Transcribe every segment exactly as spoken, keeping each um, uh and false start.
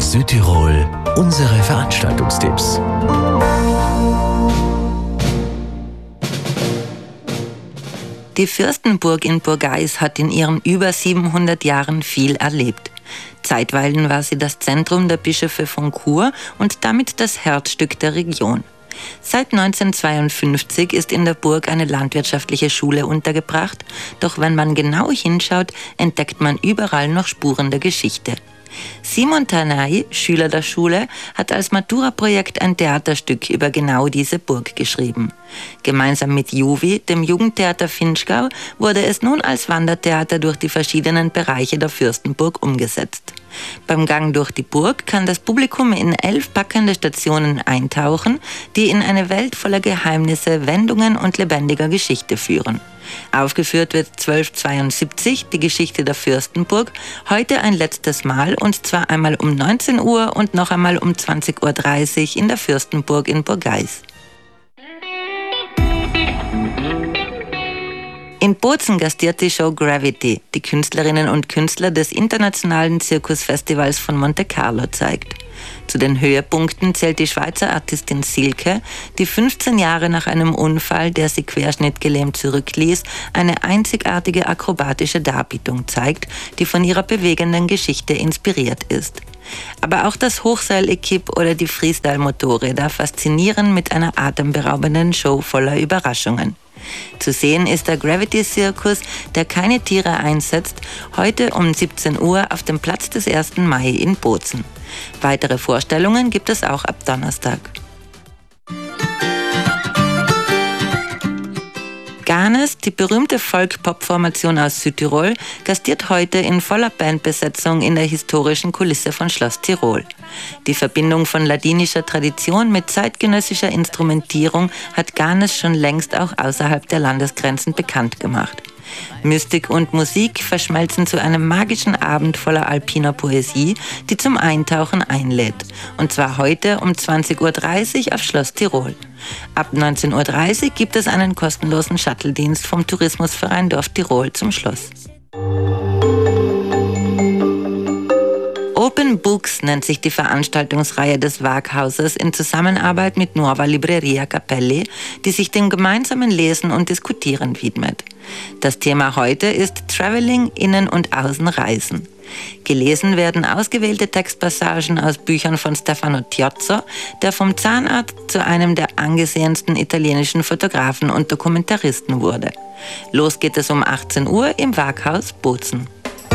Südtirol, unsere Veranstaltungstipps. Die Fürstenburg in Burgais hat in ihren über siebenhundert Jahren viel erlebt. Zeitweilen war sie das Zentrum der Bischöfe von Chur und damit das Herzstück der Region. Seit neunzehnhundertzweiundfünfzig ist in der Burg eine landwirtschaftliche Schule untergebracht, doch wenn man genau hinschaut, entdeckt man überall noch Spuren der Geschichte. Simon Tanay, Schüler der Schule, hat als Matura-Projekt ein Theaterstück über genau diese Burg geschrieben. Gemeinsam mit Juvi, dem Jugendtheater Finchgau, wurde es nun als Wandertheater durch die verschiedenen Bereiche der Fürstenburg umgesetzt. Beim Gang durch die Burg kann das Publikum in elf packende Stationen eintauchen, die in eine Welt voller Geheimnisse, Wendungen und lebendiger Geschichte führen. Aufgeführt wird zwölfhundertzweiundsiebzig die Geschichte der Fürstenburg, heute ein letztes Mal und zwar einmal um neunzehn Uhr und noch einmal um zwanzig Uhr dreißig in der Fürstenburg in Burgais. In Bozen gastiert die Show Gravity, die Künstlerinnen und Künstler des internationalen Zirkusfestivals von Monte Carlo zeigt. Zu den Höhepunkten zählt die Schweizer Artistin Silke, die fünfzehn Jahre nach einem Unfall, der sie querschnittgelähmt zurückließ, eine einzigartige akrobatische Darbietung zeigt, die von ihrer bewegenden Geschichte inspiriert ist. Aber auch das Hochseil-Equipe oder die Freestyle-Motorräder faszinieren mit einer atemberaubenden Show voller Überraschungen. Zu sehen ist der Gravity-Zirkus, der keine Tiere einsetzt, heute um siebzehn Uhr auf dem Platz des ersten Mai in Bozen. Weitere Vorstellungen gibt es auch ab Donnerstag. Ganes, die berühmte Folk-Pop-Formation aus Südtirol, gastiert heute in voller Bandbesetzung in der historischen Kulisse von Schloss Tirol. Die Verbindung von ladinischer Tradition mit zeitgenössischer Instrumentierung hat Ganes schon längst auch außerhalb der Landesgrenzen bekannt gemacht. Mystik und Musik verschmelzen zu einem magischen Abend voller alpiner Poesie, die zum Eintauchen einlädt. Und zwar heute um zwanzig Uhr dreißig auf Schloss Tirol. Ab neunzehn Uhr dreißig gibt es einen kostenlosen Shuttle-Dienst vom Tourismusverein Dorf Tirol zum Schloss. Open Books nennt sich die Veranstaltungsreihe des Waghauses in Zusammenarbeit mit Nuova Libreria Capelli, die sich dem gemeinsamen Lesen und Diskutieren widmet. Das Thema heute ist Traveling, Innen- und Außenreisen. Gelesen werden ausgewählte Textpassagen aus Büchern von Stefano Tiozzo, der vom Zahnarzt zu einem der angesehensten italienischen Fotografen und Dokumentaristen wurde. Los geht es um achtzehn Uhr im Waghaus Bozen.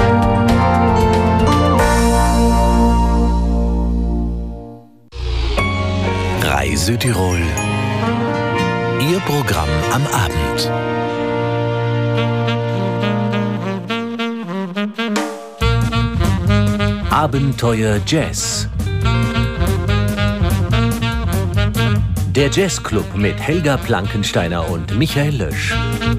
Rai Südtirol, Ihr Programm am Abend. Abenteuer Jazz. Der Jazzclub mit Helga Plankensteiner und Michael Lösch.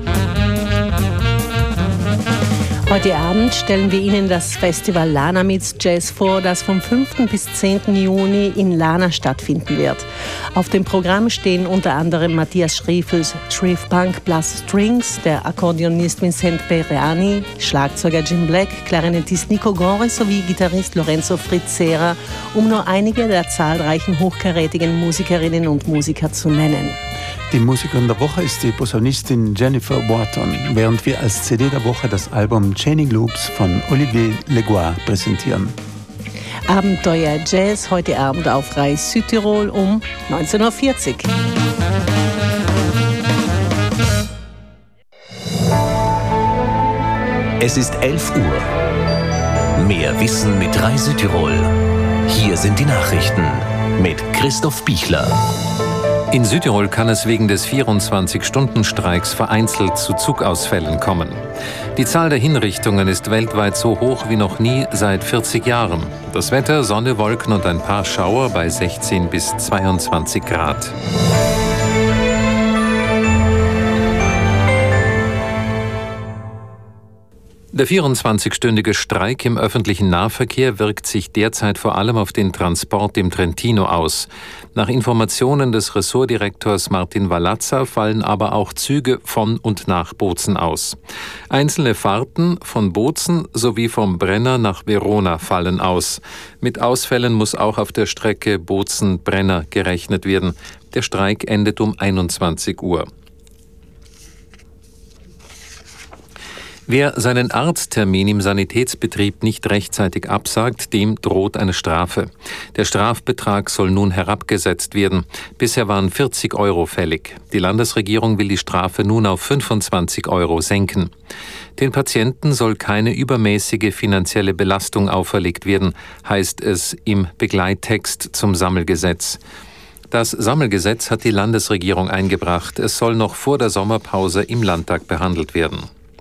Heute Abend stellen wir Ihnen das Festival Lana Meets Jazz vor, das vom fünften bis zehnten Juni in Lana stattfinden wird. Auf dem Programm stehen unter anderem Matthias Schriefels Shreve Punk Plus Strings, der Akkordeonist Vincent Periani, Schlagzeuger Jim Black, Klarinettist Nico Gore sowie Gitarrist Lorenzo Frizzera, um nur einige der zahlreichen hochkarätigen Musikerinnen und Musiker zu nennen. Die Musikerin der Woche ist die Posaunistin Jennifer Wharton, während wir als C D der Woche das Album Chaining Loops von Olivier Legoire präsentieren. Abenteuer Jazz heute Abend auf Rai Südtirol um neunzehn Uhr vierzig. Es ist elf Uhr. Mehr Wissen mit Rai Südtirol. Hier sind die Nachrichten mit Christoph Bichler. In Südtirol kann es wegen des vierundzwanzig-Stunden-Streiks vereinzelt zu Zugausfällen kommen. Die Zahl der Hinrichtungen ist weltweit so hoch wie noch nie seit vierzig Jahren. Das Wetter, Sonne, Wolken und ein paar Schauer bei sechzehn bis zweiundzwanzig Grad. Der vierundzwanzigstündige Streik im öffentlichen Nahverkehr wirkt sich derzeit vor allem auf den Transport im Trentino aus. Nach Informationen des Ressortdirektors Martin Vallazza fallen aber auch Züge von und nach Bozen aus. Einzelne Fahrten von Bozen sowie vom Brenner nach Verona fallen aus. Mit Ausfällen muss auch auf der Strecke Bozen-Brenner gerechnet werden. Der Streik endet um einundzwanzig Uhr. Wer seinen Arzttermin im Sanitätsbetrieb nicht rechtzeitig absagt, dem droht eine Strafe. Der Strafbetrag soll nun herabgesetzt werden. Bisher waren vierzig Euro fällig. Die Landesregierung will die Strafe nun auf fünfundzwanzig Euro senken. Den Patienten soll keine übermäßige finanzielle Belastung auferlegt werden, heißt es im Begleittext zum Sammelgesetz. Das Sammelgesetz hat die Landesregierung eingebracht. Es soll noch vor der Sommerpause im Landtag behandelt werden.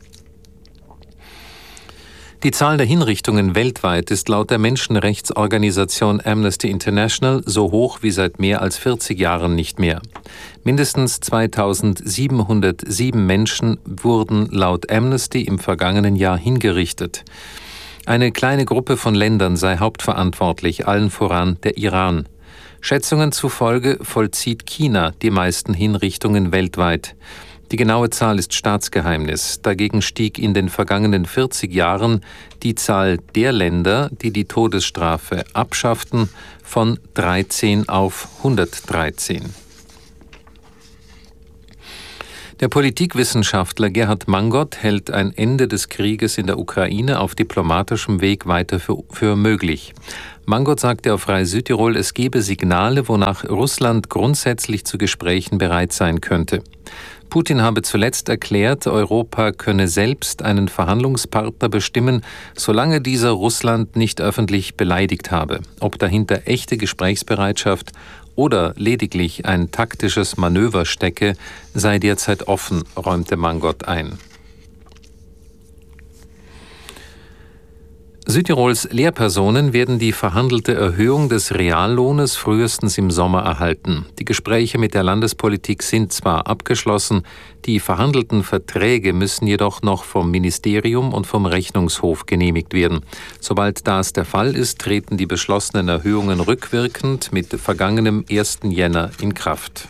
Die Zahl der Hinrichtungen weltweit ist laut der Menschenrechtsorganisation Amnesty International so hoch wie seit mehr als vierzig Jahren nicht mehr. Mindestens zweitausendsiebenhundertsieben Menschen wurden laut Amnesty im vergangenen Jahr hingerichtet. Eine kleine Gruppe von Ländern sei hauptverantwortlich, allen voran der Iran. Schätzungen zufolge vollzieht China die meisten Hinrichtungen weltweit. Die genaue Zahl ist Staatsgeheimnis. Dagegen stieg in den vergangenen vierzig Jahren die Zahl der Länder, die die Todesstrafe abschafften, von dreizehn auf hundertdreizehn. Der Politikwissenschaftler Gerhard Mangot hält ein Ende des Krieges in der Ukraine auf diplomatischem Weg weiter für, für möglich. Mangot sagte auf Rai Südtirol, es gebe Signale, wonach Russland grundsätzlich zu Gesprächen bereit sein könnte. Putin habe zuletzt erklärt, Europa könne selbst einen Verhandlungspartner bestimmen, solange dieser Russland nicht öffentlich beleidigt habe. Ob dahinter echte Gesprächsbereitschaft oder lediglich ein taktisches Manöver stecke, sei derzeit offen, räumte Mangot ein. Südtirols Lehrpersonen werden die verhandelte Erhöhung des Reallohnes frühestens im Sommer erhalten. Die Gespräche mit der Landespolitik sind zwar abgeschlossen, die verhandelten Verträge müssen jedoch noch vom Ministerium und vom Rechnungshof genehmigt werden. Sobald das der Fall ist, treten die beschlossenen Erhöhungen rückwirkend mit vergangenem ersten Jänner in Kraft.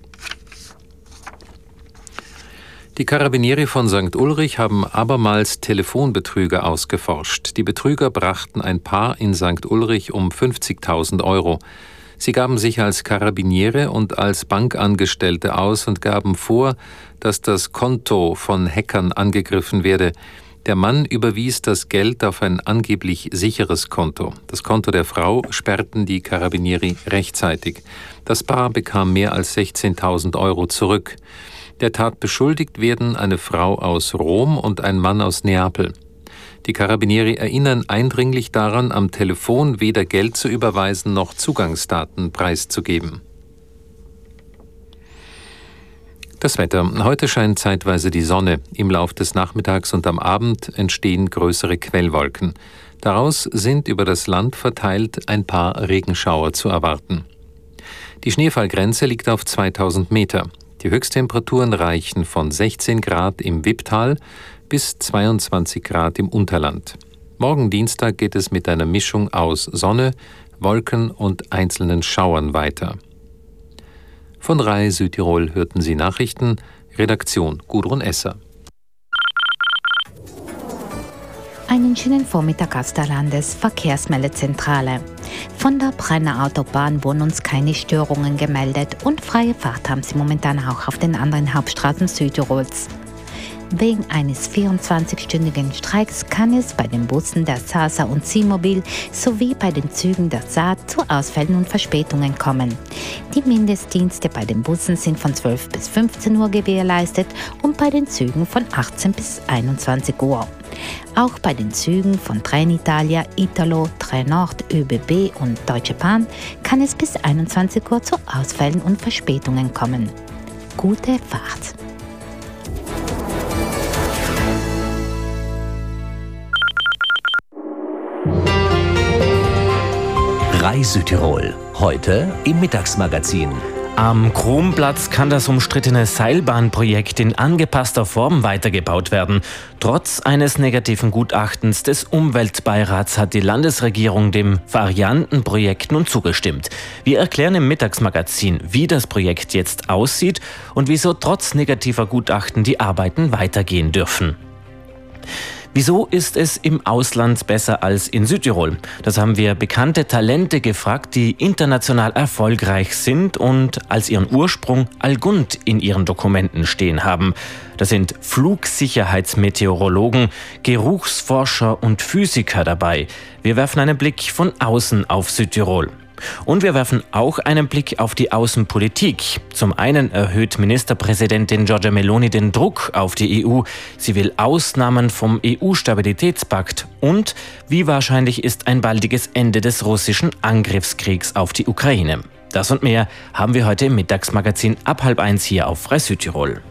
Die Carabinieri von Sankt Ulrich haben abermals Telefonbetrüger ausgeforscht. Die Betrüger brachten ein Paar in Sankt Ulrich um fünfzigtausend Euro. Sie gaben sich als Karabiniere und als Bankangestellte aus und gaben vor, dass das Konto von Hackern angegriffen werde. Der Mann überwies das Geld auf ein angeblich sicheres Konto. Das Konto der Frau sperrten die Carabinieri rechtzeitig. Das Paar bekam mehr als sechzehntausend Euro zurück. Der Tat beschuldigt werden eine Frau aus Rom und ein Mann aus Neapel. Die Carabinieri erinnern eindringlich daran, am Telefon weder Geld zu überweisen noch Zugangsdaten preiszugeben. Das Wetter. Heute scheint zeitweise die Sonne. Im Lauf des Nachmittags und am Abend entstehen größere Quellwolken. Daraus sind über das Land verteilt ein paar Regenschauer zu erwarten. Die Schneefallgrenze liegt auf zweitausend Meter. Die Höchsttemperaturen reichen von sechzehn Grad im Wipptal bis zweiundzwanzig Grad im Unterland. Morgen Dienstag geht es mit einer Mischung aus Sonne, Wolken und einzelnen Schauern weiter. Von Rai Südtirol hörten Sie Nachrichten, Redaktion Gudrun Esser. Einen schönen Vormittag aus der Landesverkehrsmeldezentrale. Von der Brenner Autobahn wurden uns keine Störungen gemeldet und freie Fahrt haben sie momentan auch auf den anderen Hauptstraßen Südtirols. Wegen eines vierundzwanzigstündigen Streiks kann es bei den Bussen der SASA und C-Mobil sowie bei den Zügen der S A zu Ausfällen und Verspätungen kommen. Die Mindestdienste bei den Bussen sind von zwölf bis fünfzehn Uhr gewährleistet und bei den Zügen von achtzehn bis einundzwanzig Uhr. Auch bei den Zügen von Trenitalia, Italo, Trenord, ÖBB und Deutsche Bahn kann es bis einundzwanzig Uhr zu Ausfällen und Verspätungen kommen. Gute Fahrt! Rai Südtirol. Heute im Mittagsmagazin. Am Kronplatz kann das umstrittene Seilbahnprojekt in angepasster Form weitergebaut werden. Trotz eines negativen Gutachtens des Umweltbeirats hat die Landesregierung dem Variantenprojekt nun zugestimmt. Wir erklären im Mittagsmagazin, wie das Projekt jetzt aussieht und wieso trotz negativer Gutachten die Arbeiten weitergehen dürfen. Wieso ist es im Ausland besser als in Südtirol? Das haben wir bekannte Talente gefragt, die international erfolgreich sind und als ihren Ursprung Allgund in ihren Dokumenten stehen haben. Da sind Flugsicherheitsmeteorologen, Geruchsforscher und Physiker dabei. Wir werfen einen Blick von außen auf Südtirol. Und wir werfen auch einen Blick auf die Außenpolitik. Zum einen erhöht Ministerpräsidentin Giorgia Meloni den Druck auf die E U. Sie will Ausnahmen vom E U-Stabilitätspakt. Und wie wahrscheinlich ist ein baldiges Ende des russischen Angriffskriegs auf die Ukraine? Das und mehr haben wir heute im Mittagsmagazin ab halb eins hier auf Frei Südtirol.